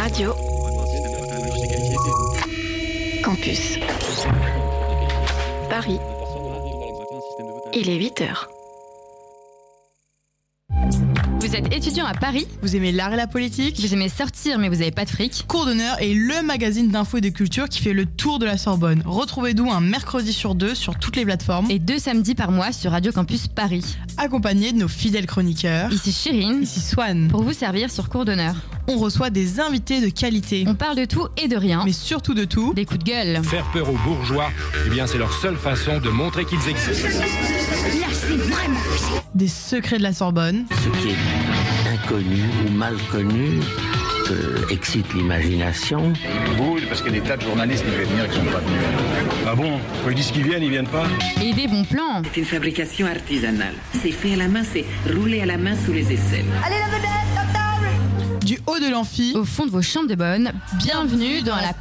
Radio Campus Paris. Il est 8h. Vous êtes étudiant à Paris, Vous aimez l'art et la politique? vous aimez sortir mais vous n'avez pas de fric. Cours d'honneur est le magazine d'infos et de culture qui fait le tour de la Sorbonne. Retrouvez-nous un mercredi sur 2 sur toutes les plateformes. Et 2 samedis par mois sur Radio Campus Paris. Accompagné de nos fidèles chroniqueurs. Ici Chérine, Ici Swan. pour vous servir sur cours d'honneur. On reçoit des invités de qualité. On parle de tout et de rien, Mais surtout de tout. des coups de gueule. Faire peur aux bourgeois, eh bien c'est leur seule façon de montrer qu'ils existent. Des secrets de la Sorbonne. Ce qui est inconnu ou mal connu excite l'imagination. Oui, parce qu'il y a des tas de journalistes qui devaient venir et qui ne sont pas venus. Ah bon? Quand ils disent qu'ils viennent, ils viennent pas? Et des bons plans. C'est une fabrication artisanale. C'est fait à la main, c'est roulé à la main sous les aisselles. Du haut de l'amphi. Au fond de vos chambres de bonne, bienvenue dans la